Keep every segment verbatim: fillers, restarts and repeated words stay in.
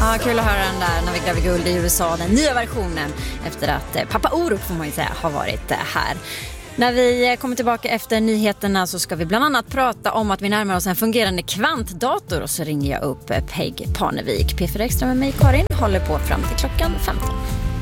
Ja, kul att höra den där när vi gräver guld i U S A, den nya versionen, efter att eh, pappa Orup, får man ju säga, har varit eh, här. När vi kommer tillbaka efter nyheterna så ska vi bland annat prata om att vi närmar oss en fungerande kvantdator, och så ringer jag upp eh, Peg Parnevik. P fyra Extra med mig, Karin, håller på fram till klockan femton.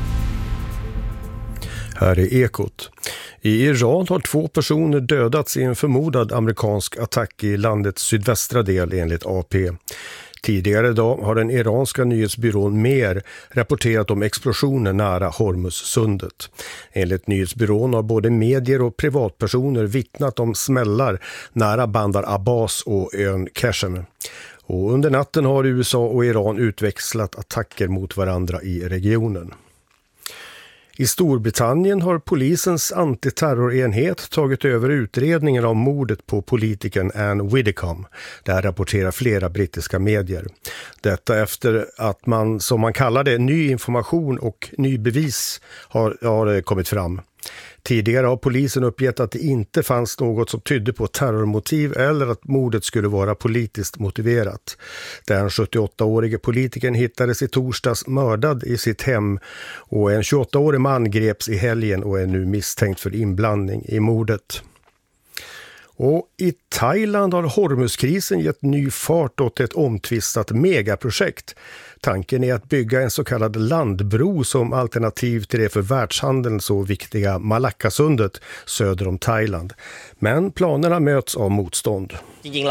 Här är Ekot. I Iran har två personer dödats i en förmodad amerikansk attack i landets sydvästra del, enligt A P. Tidigare idag har den iranska nyhetsbyrån Mer rapporterat om explosioner nära Hormuzsundet. Enligt nyhetsbyrån har både medier och privatpersoner vittnat om smällar nära Bandar Abbas och ön Qashem. Och under natten har U S A och Iran utväxlat attacker mot varandra i regionen. I Storbritannien har polisens antiterrorenhet tagit över utredningen av mordet på politikern Anne Widdecombe. Det här rapporterar flera brittiska medier. Detta efter att man, som man kallar det, ny information och ny bevis har, har kommit fram. Tidigare har polisen uppgett att det inte fanns något som tydde på terrormotiv eller att mordet skulle vara politiskt motiverat. Den sjuttioåttaårige politikern hittades i torsdags mördad i sitt hem, och en tjugoåttaårig man greps i helgen och är nu misstänkt för inblandning i mordet. Och i Thailand har Hormuzkrisen gett ny fart åt ett omtvistat megaprojekt. Tanken är att bygga en så kallad landbro som alternativ till det för världshandeln så viktiga Malackasundet söder om Thailand. Men planerna möts av motstånd. Vi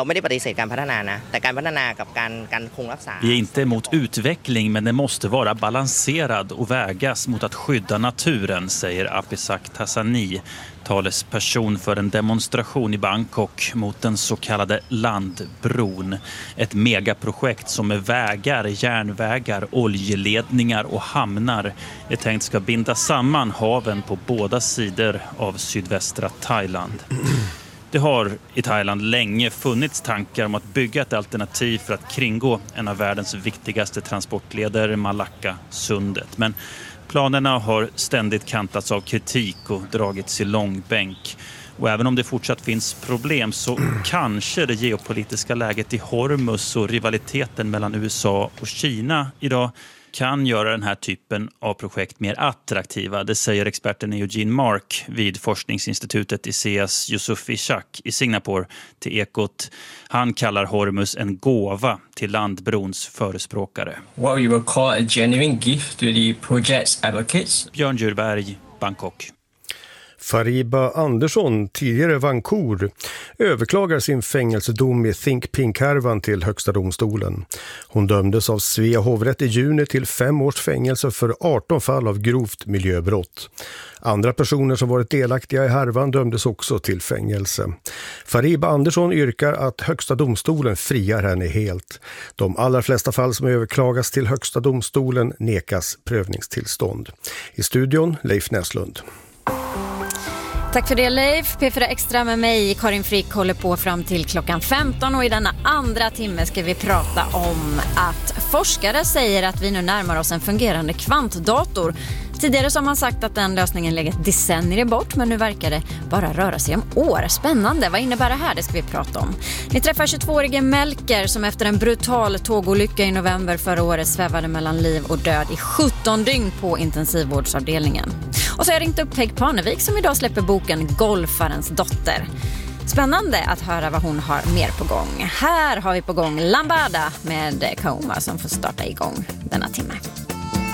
är inte emot utveckling, men det måste vara balanserad och vägas mot att skydda naturen, säger Apisak Tassani, talesperson för en demonstration i Bangkok mot den så kallade landbron. Ett megaprojekt som med vägar, järnvägar, oljeledningar och hamnar är tänkt ska binda samman haven på båda sidor av sydvästra Thailand. Det har i Thailand länge funnits tankar om att bygga ett alternativ för att kringgå en av världens viktigaste transportleder, Malackasundet. Men planerna har ständigt kantats av kritik och dragits i långbänk. Och även om det fortsatt finns problem så kanske det geopolitiska läget i Hormuz och rivaliteten mellan U S A och Kina idag kan göra den här typen av projekt mer attraktiva. Det säger experten Eugene Mark vid forskningsinstitutet i C S Yusufi Shak i Singapore till Ekot. Han kallar Hormuz en gåva till landbrons förespråkare. What we will call a genuine gift to the project's advocates. Björn Djurberg, Bangkok. Fariba Andersson, tidigare Vancouver, överklagar sin fängelsedom i Think Pink-härvan till Högsta domstolen. Hon dömdes av Svea hovrätt i juni till fem års fängelse för arton fall av grovt miljöbrott. Andra personer som varit delaktiga i härvan dömdes också till fängelse. Fariba Andersson yrkar att Högsta domstolen friar henne helt. De allra flesta fall som överklagas till Högsta domstolen nekas prövningstillstånd. I studion Leif Näslund. Tack för det, Leif. P fyra Extra med mig, Karin Frick, håller på fram till klockan femton, och i denna andra timme ska vi prata om att forskare säger att vi nu närmar oss en fungerande kvantdator. Tidigare så har man sagt att den lösningen legat decennier bort, men nu verkar det bara röra sig om år. Spännande, vad innebär det här? Det ska vi prata om. Vi träffar tjugotvåårige Melker som efter en brutal tågolycka i november förra året svävade mellan liv och död i sjutton dygn på intensivvårdsavdelningen. Och så har jag ringt upp Peg Parnevik som idag släpper boken Golfarens dotter. Spännande att höra vad hon har mer på gång. Här har vi på gång Lambada med Kaoma som får starta igång denna timme.